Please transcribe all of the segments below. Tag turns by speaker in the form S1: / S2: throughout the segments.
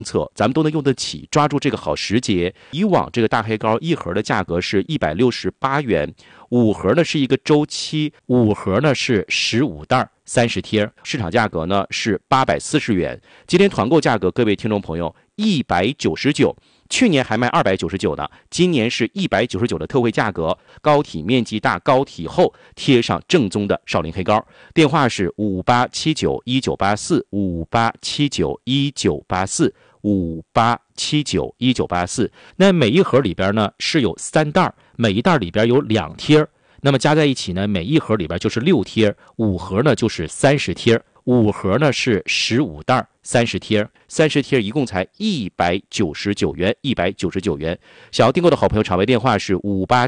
S1: 咱们都能用得起，抓住这个好时节。以往这个大黑膏一盒的价格是168元，5盒呢是一个周期，5盒呢是15袋30贴，市场价格呢是840元。今天团购价格，各位听众朋友199，去年还卖299呢，今年是199的特惠价格，膏体面积大，膏体厚，贴上正宗的少林黑膏。电话是58791984，58791984，58791984。那每一盒里边呢是有3袋，每一袋里边有2贴，那么加在一起呢，每一盒里边就是6贴，5盒呢就是30贴，5盒呢是15袋30贴，30贴一共才199元，199元。想要订购的好朋友，场外电话是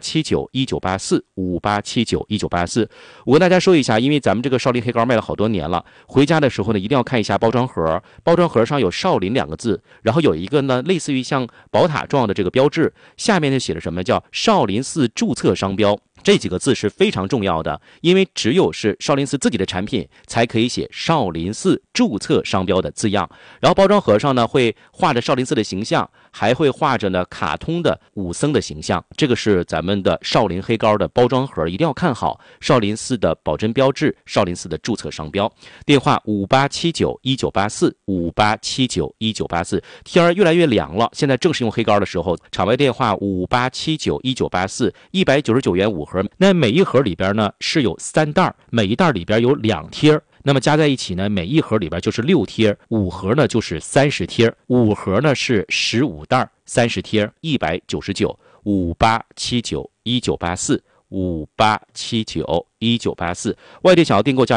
S1: 58791984，58791984。我跟大家说一下，因为咱们这个少林黑膏卖了好多年了，回家的时候呢，一定要看一下包装盒，包装盒上有少林2个字，然后有一个呢类似于像宝塔状的这个标志，下面就写了什么叫少林寺注册商标。这几个字是非常重要的，因为只有是少林寺自己的产品才可以写少林寺注册商标的字样。然后包装盒上呢会画着少林寺的形象，还会画着呢卡通的武僧的形象。这个是咱们的少林黑膏的包装盒，一定要看好少林寺的保真标志，少林寺的注册商标。电话58791984，58791984。天儿越来越凉了，现在正是用黑膏的时候。场外电话58791984，199元5盒。那每一盒里边呢是有3袋，每一袋里边有2贴，那么加在一起呢，每一盒里边就是6贴，5盒呢就是30贴，5盒呢是15袋30贴，199，58791984，58791984。外地想要订购加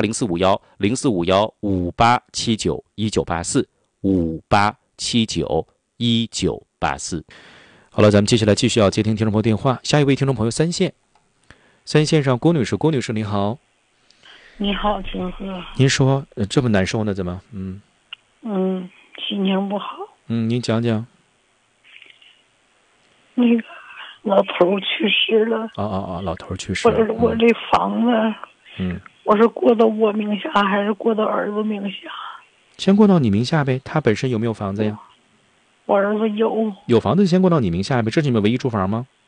S1: 0451045158791984，58791984。好了，咱们接下来继续要接听听众朋友电话。下一位听众朋友3线上郭女士，郭女士你好。
S2: 你好，金鹤。
S1: 您说，这么难受呢？怎么？
S2: 心情不好。
S1: 您讲讲。
S2: 那个老头去世了。
S1: 老头去世了。
S2: 我这房子，我是过到我名下还是过到儿子名下？
S1: 先过到你名下呗。他本身有没有房子呀？
S2: 我儿子有。
S1: 有房子先过到你名下呗。这是你们唯一住房吗？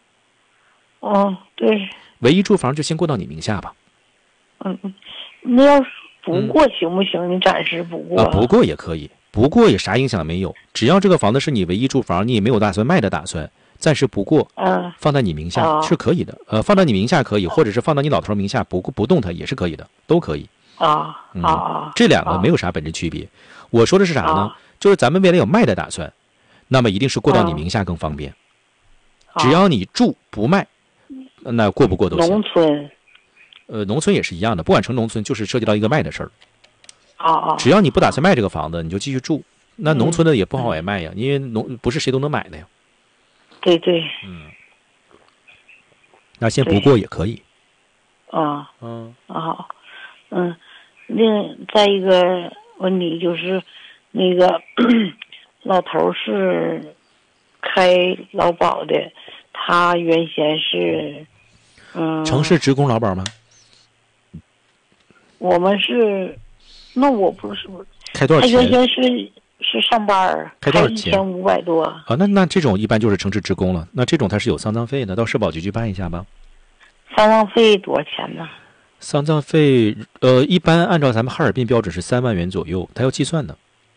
S2: 对。
S1: 唯一住房就先过到你名下吧。
S2: 那要是不过行不行？你暂时不过。
S1: 不过也可以，不过也啥影响没有。只要这个房子是你唯一住房，你也没有打算卖的打算，暂时不过，放在你名下是可以的。放到你名下可以，或者是放到你老头名下不动它也是可以的，都可以。这两个没有啥本质区别。我说的是啥呢？就是咱们未来有卖的打算，那么一定是过到你名下更方便。只要你住不卖，那过不过都行。
S2: 农村。
S1: 农村也是一样的，不管成农村，就是涉及到一个卖的事儿。只要你不打算卖这个房子，你就继续住。那农村的也不好也卖呀，因为不是谁都能买的呀。
S2: 对对。
S1: 那先不过也可以。
S2: 另再一个问题就是那个老头是开劳保的，他原先是
S1: 城市职工劳保吗？
S2: 我们是，那我不是
S1: 开多少钱？
S2: 他原先是上班，
S1: 开多少钱
S2: ？1500多。
S1: 那这种一般就是城市职工了。那这种他是有丧葬费的，到社保局去办一下吧。
S2: 丧葬费多少钱呢？
S1: 丧葬费一般按照咱们哈尔滨标准是3万元左右，他要计算的。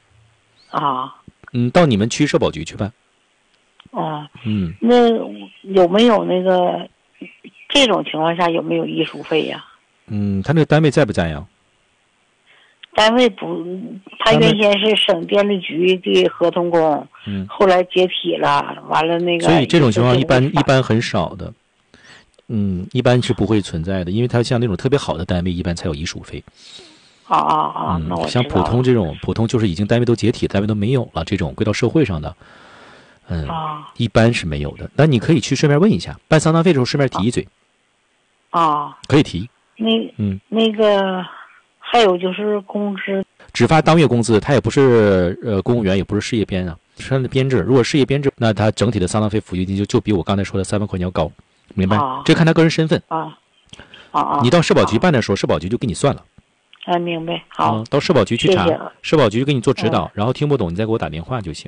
S1: 到你们区社保局去办。
S2: 那有没有那个这种情况下有没有医术费呀？
S1: 他那个单位在不在呀？
S2: 单位不，他原先是省电力局的合同工，后来解体了，完了那个。
S1: 所以这种情况一般很少的，一般是不会存在的，因为他像那种特别好的单位，一般才有医术费。
S2: 那我
S1: 像普通这种就是已经单位都解体，单位都没有了，这种归到社会上的，一般是没有的。那你可以去顺便问一下，办丧葬费的时候顺便提一嘴。可以提。
S2: 那个还有就是工资，
S1: 只发当月工资，他也不是公务员，也不是事业编啊，是按编制。如果事业编制，那他整体的丧葬费抚恤金就比我刚才说的3万块钱要高，明白？这看他个人身份。你到社保局办的时候，社保局就给你算了。
S2: 明白。好，
S1: 到社保局去查
S2: 谢谢了，
S1: 社保局给你做指导，然后听不懂你再给我打电话就行。